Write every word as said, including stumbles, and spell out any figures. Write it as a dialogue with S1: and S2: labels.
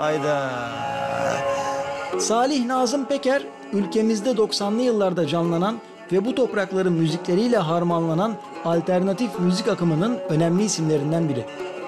S1: Hayda.
S2: Salih Nazım Peker, ülkemizde doksanlı yıllarda canlanan ve bu toprakların müzikleriyle harmanlanan alternatif müzik akımının önemli isimlerinden biri.